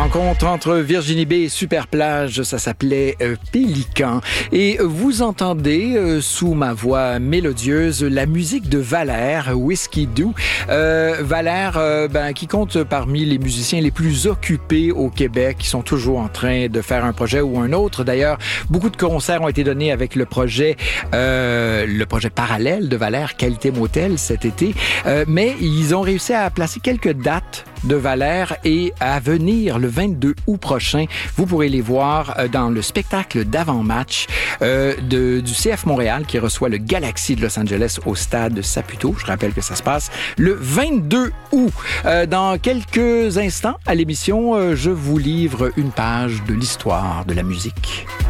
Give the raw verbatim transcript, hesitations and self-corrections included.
Rencontre entre Virginie Bay et Super Plage, ça s'appelait euh, Pélican. Et vous entendez euh, sous ma voix mélodieuse la musique de Valère, Whiskey Do. Euh, Valère, euh, ben, qui compte parmi les musiciens les plus occupés au Québec, qui sont toujours en train de faire un projet ou un autre. D'ailleurs, beaucoup de concerts ont été donnés avec le projet, euh, le projet parallèle de Valère, Qualité Motel, cet été. Euh, mais ils ont réussi à placer quelques dates de Valère et à venir le vingt-deux août prochain. Vous pourrez les voir dans le spectacle d'avant-match euh, de, du C F Montréal qui reçoit le Galaxy de Los Angeles au stade Saputo. Je rappelle que ça se passe le vingt-deux août. Euh, dans quelques instants à l'émission, euh, je vous livre une page de l'histoire de la musique.